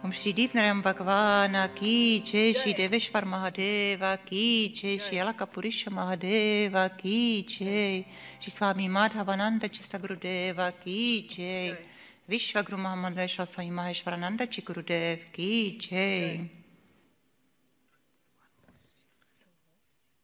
Om Shri Deepnarayam Bhagavana Ki Jai, Shri Deveshwar Mahadeva Ki Jai, Shri Alakapurisha Mahadeva Ki Jai, Shri Swami Madhavananda Chista Gurudeva Ki Jai, Vishwaguru Mahamandeshwar Swami Maheshwarananda Chi Gurudev Ki Jai.